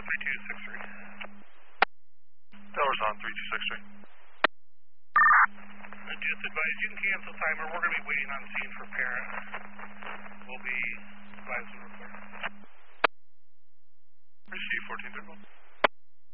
3263. Tower's on 3263. Just advise you can cancel timer. We're going to be waiting on scene for parent. We'll be advised to report. Receive 14 Circle.